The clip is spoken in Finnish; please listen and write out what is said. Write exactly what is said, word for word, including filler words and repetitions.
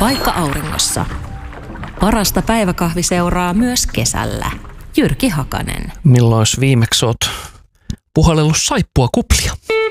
Paikka auringossa. Parasta päiväkahviseuraa myös kesällä. Jyrki Hakanen. Milloin viimeksi oot puhallellut saippua kuplia?